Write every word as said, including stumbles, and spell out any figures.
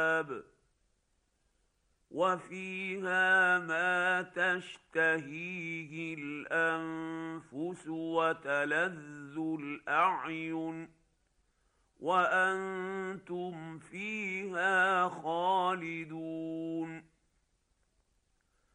وفيها ما تشتهيه الأنفس وتلذ الأعين وأنتم فيها خالدون.